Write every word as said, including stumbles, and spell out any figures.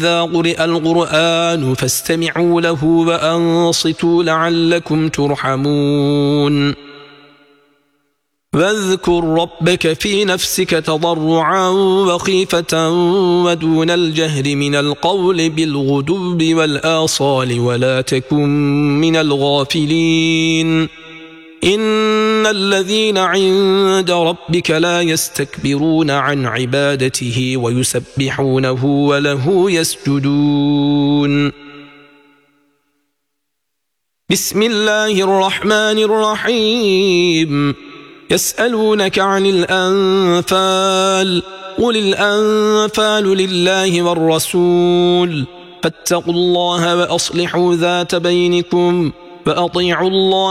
إذا قرئ القرآن فاستمعوا له وأنصتوا لعلكم ترحمون واذكر ربك في نفسك تضرعا وخيفة ودون الجهر من القول بالغدو والآصال ولا تكن من الغافلين إن الذين عند ربك لا يستكبرون عن عبادته ويسبحونه وله يسجدون بسم الله الرحمن الرحيم يسألونك عن الأنفال قل الأنفال لله والرسول فاتقوا الله وأصلحوا ذات بينكم فأطيعوا الله